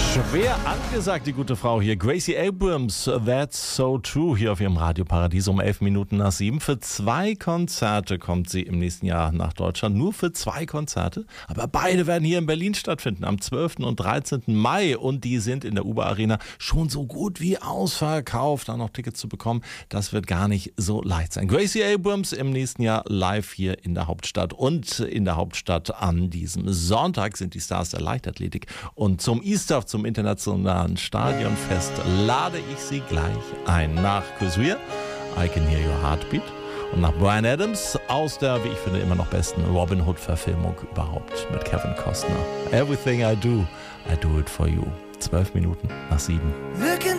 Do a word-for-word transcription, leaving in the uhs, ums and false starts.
Schwer angesagt, die gute Frau hier. Gracie Abrams, That's So True, hier auf ihrem Radioparadies um elf Minuten nach sieben. Für zwei Konzerte kommt sie im nächsten Jahr nach Deutschland. Nur für zwei Konzerte. Aber beide werden hier in Berlin stattfinden, am zwölften und dreizehnten Mai. Und die sind in der U B A Arena schon so gut wie ausverkauft. Da noch Tickets zu bekommen, das wird gar nicht so leicht sein. Gracie Abrams im nächsten Jahr live hier in der Hauptstadt. Und in der Hauptstadt an diesem Sonntag sind die Stars der Leichtathletik. Und zum Easter, zum internationalen Stadionfest, lade ich Sie gleich ein. Nach Cause We're, I Can Hear Your Heartbeat. Und nach Bryan Adams aus der, wie ich finde, immer noch besten Robin Hood-Verfilmung überhaupt mit Kevin Costner. Everything I do, I do it for you. Zwölf Minuten nach sieben. Look